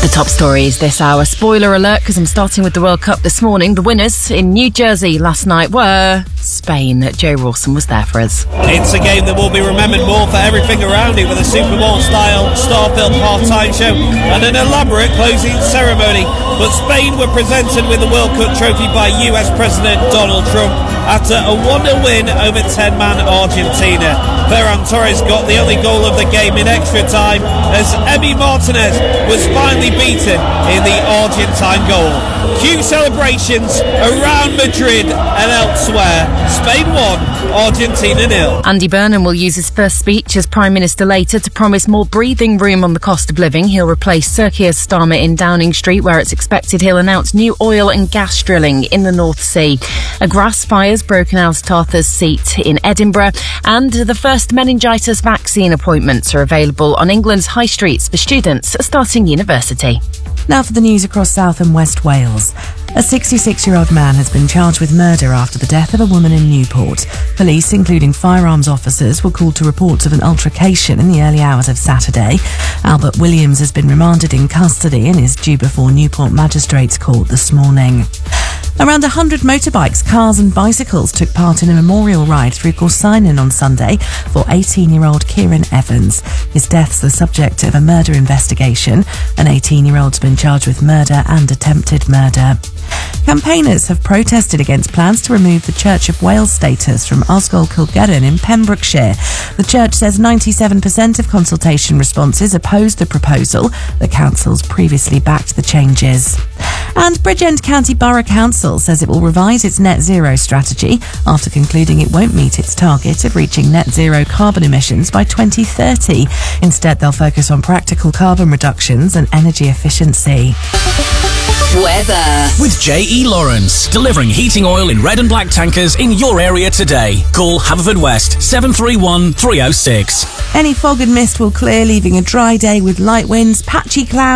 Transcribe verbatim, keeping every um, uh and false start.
The top stories this hour. Spoiler alert, because I'm starting with the World Cup this morning. The winners in New Jersey last night were Spain. Joe Rawson was there for us. It's a game that will be remembered more for everything around it, with a Super Bowl-style star-filled half-time show and an elaborate closing ceremony. But Spain were presented with the World Cup trophy by U S President Donald Trump after a one nil win over ten-man Argentina. Ferran Torres got the only goal of the game in extra time as Emi Martinez was finally beaten in the Argentine goal. Cue celebrations around Madrid and elsewhere. Spain won, Argentina nil. Andy Burnham will use his first speech as Prime Minister later to promise more breathing room on the cost of living. He'll replace Sir Keir Starmer in Downing Street, where it's expected he'll announce new oil and gas drilling in the North Sea. A grass fire's broken out Arthur's Seat in Edinburgh, and the first meningitis vaccine appointments are available on England's high streets for students starting university. Now for the news across South and West Wales. A sixty-six-year-old man has been charged with murder after the death of a woman in Newport. Police, including firearms officers, were called to reports of an altercation in the early hours of Saturday. Albert Williams has been remanded in custody and is due before Newport Magistrates Court this morning. Around one hundred motorbikes, cars and bicycles took part in a memorial ride through Corcynon on Sunday for eighteen-year-old Kieran Evans. His death's the subject of a murder investigation. An eighteen-year-old's been charged with murder and attempted murder. Campaigners have protested against plans to remove the Church of Wales status from Osgol Kilgerran in Pembrokeshire. The church says ninety-seven percent of consultation responses opposed the proposal. The council's previously backed the changes. And Bridgend County Borough Council says it will revise its net zero strategy after concluding it won't meet its target of reaching net zero carbon emissions by twenty thirty. Instead, they'll focus on practical carbon reductions and energy efficiency. Weather. With J E Lawrence, delivering heating oil in red and black tankers in your area today. Call Haverfordwest seven three one, three oh six. Any fog and mist will clear, leaving a dry day with light winds, patchy clouds.